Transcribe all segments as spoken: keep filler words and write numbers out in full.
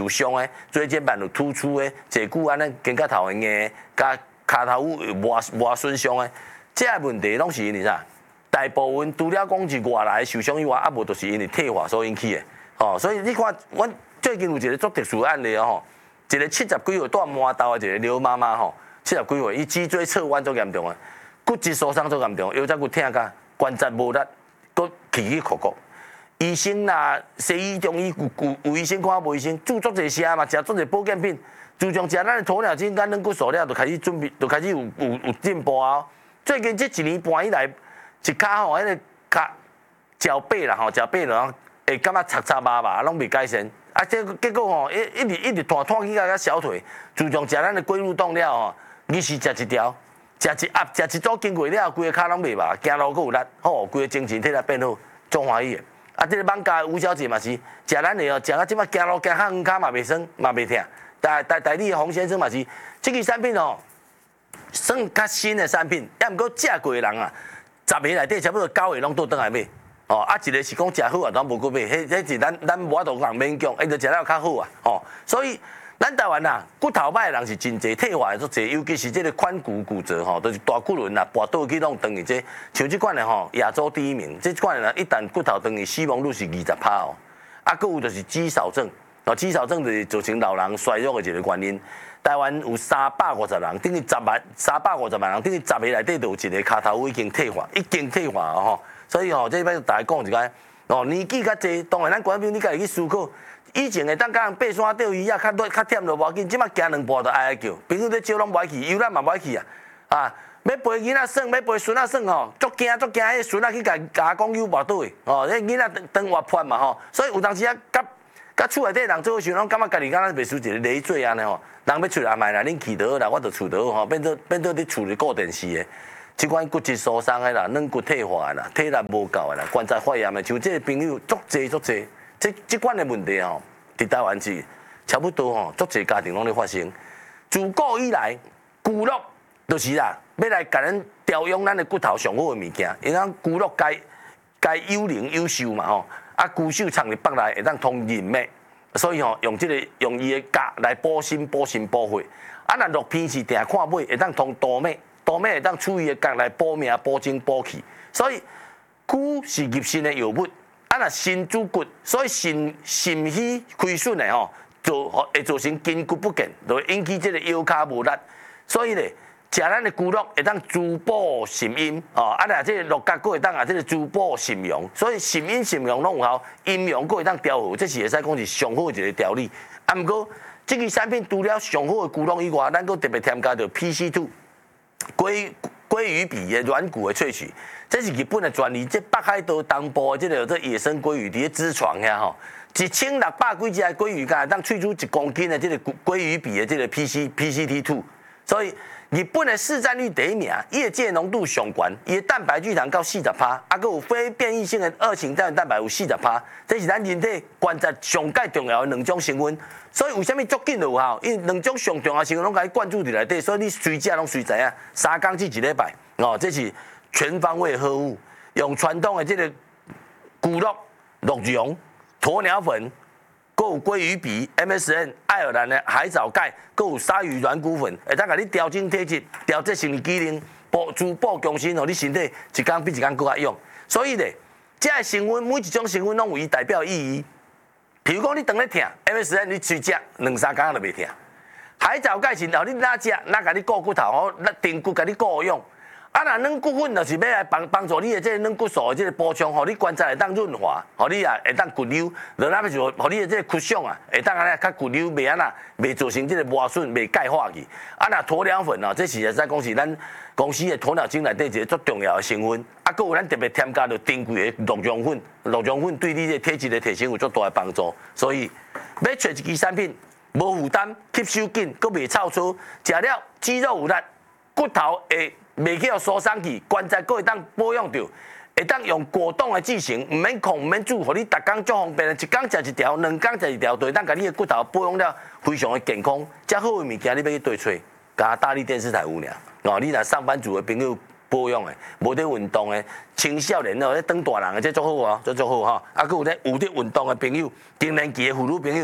受伤的，椎间盘有突出的，坐久安尼肩胛头会硬，甲骹头有磨磨损伤的，这个问题拢是因为啥？大部分除了讲是外来受伤以外，啊无就是因为退化所引起的。哦，所以你看，阮最近有一个足特殊的案例哦，一个七十几岁带麻豆的一个刘妈妈吼，七十几岁，伊脊椎侧弯足严重啊，骨质疏松足严重，腰脊骨疼甲关节无力，搁起起哭哭。医生啦、西医、中医有有医生看无医生，注足侪食嘛，食足侪保健品，自从食咱的鸵鸟精跟软骨素了，就开始准备，就开始有有有进步啊。最近这一年半以来，一骹吼，迄个骹脚背啦吼，脚背然后会感觉擦擦麻麻，拢未改善。啊，这结果吼，一一直一直拖拖起甲个小腿。自从食咱的龟乳冻了吼，日时食一条，食一盒，食一组经过了，规个骹拢袂麻，行路阁有力，吼，规个精神体力变好，足欢喜的。啊，这个网家吴小姐嘛是食咱的哦，食到即摆行路行较远骹嘛袂酸，嘛袂疼。但但但你洪先生嘛是，这个产品哦，算较新的产品，也毋过食过的人啊。十个内底差不多九个拢倒转来买，哦，啊一个是讲食好啊，咱无去买，迄迄是咱咱无法度人勉强，伊就食了较好啊，哦，所以咱台湾啊，骨头歹的人是真侪，退化的足侪，尤其是这个髋骨骨折吼，都是大骨轮啊，跋倒去拢断去这，像这款的吼，亚洲第一名，这款的呢，一旦骨头断去，死亡率是二十趴哦，啊，佫有就是肌少症，哦，肌少症就是造成老人衰弱的一个原因。台湾有三百五十人，等于十万三百五十万人，等于十个内底就有一个骹头已经退化，已经退化哦吼。所以吼，这摆大家讲一下，哦，年纪较济，当然咱观众朋友你家己去思考，以前会当甲人爬山钓鱼啊，较累较忝就无要紧，即摆行两步就哀哀叫，朋友咧招拢无爱去，游览嘛无爱去啊，啊，要陪囡仔耍，要陪孙仔耍吼，足惊足惊，迄孙仔去甲甲讲友跋倒去，哦，迄囡仔当当活泼嘛吼，所以有当时啊，甲甲厝内底人做伙时，拢感觉家己敢若袂输一个累赘安尼吼。人要出来卖啦，恁去倒啦，我就厝倒吼，变做变做伫厝里顾电视的。即款骨质疏松的啦，软骨退化的啦，体力无够的啦，关节发炎的，像这个朋友足济足济，这即款的问题吼，伫台湾是差不多吼，足济家庭拢咧发生。自古以来，骨肉就是啦，要来甲咱调养咱的骨头上好的物件，因为骨肉该该优灵优秀嘛吼，啊骨秀藏伫腹内会当通人脉。所以吼，用即个用伊的镉来补心、补心、补血。啊，若落片是定看尾，会当通多脉，多脉会当处伊的镉来补命、补精、补气。所以骨是入肾的药物，啊，若肾主骨，所以肾肾虚亏损的吼，就会造成筋骨不健，就会引起即个腰骹无力。所以咧，食咱的骨肉会当滋补肾阴，哦，啊，若即个肉角佫会当啊，即个滋补肾阳，所以肾阴肾阳拢有效，阴阳佫会当调和，这是会使讲是上好的一个调理。啊，毋过这个产品除了上好的骨肉以外，咱佫特别添加着 P C 二 鲑鲑鱼皮的软骨的萃取，这是日本的专利。这北海道东部的这个这野生鲑鱼伫咧脂床遐吼，一千六百几只的鲑鱼，敢当萃出一公斤的这个鲑鱼皮的这个 P C P C T 二，所以。日本的市占率第一名，业界浓度上悬，伊的蛋白聚糖到四十趴，啊，佮有非变异性的二型胶原蛋白有四十趴，这是咱人体关节上介重要的两种成分。所以为什么足紧就有效？因为两种上重要的成分拢甲伊灌注伫内底，所以你随食拢随知影，三工至一礼拜，哦，这是全方位呵护，用传统的这个骨肉、鹿茸、鸵鸟粉。佫有鲑鱼皮、M S N、爱尔兰的海藻钙，佫有鲨鱼软骨粉，会当甲你调整体质、调节生理机能、补助补强身，互你身体一工比一工佫较勇。所以咧，这个成分每一种成分拢有伊代表的意义。譬如讲你肠咧疼 ，M S N 你去食两三工就袂疼。海藻钙是后你哪食，哪甲你顾骨头，吼，定骨甲你顾用。啊，若软骨粉就是要来帮帮助你的这个软骨素的这个补充，互你关节会当润滑，互你啊会当骨溜，落那就互你的这个骨相啊会当安尼较骨溜，袂安那袂造成这个磨损，袂钙化去。啊，若鸵鸟粉哦，这是会使讲是咱公司的鸵鸟精内底一个足重要的成分。啊，佫有咱特别添加着珍贵的鹿茸粉，鹿茸粉对你的体质的提升有足大的帮助。所以要找一支产品，无负担，吸收紧，佫袂臭粗，食了肌肉有力，骨头会。袂去互疏松去，关节佫会当保养着，会当用果冻的制成，毋免控，毋免煮，互你逐工足方便的，一工食一条，两工食一条，就会当甲你的骨头保养了非常的健康。遮好的物件你要去对找，甲大力电视台有尔。哦，你若上班族的朋友保养的，无咧运动的，青少年哦，咧当大人的，这足好哦，这足好吼。啊，佫有咧有咧运动的朋友，更年期的妇女朋友，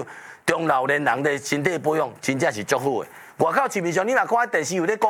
中老年人的身体保养真正是足好的。外口市面上你若看电视有咧讲。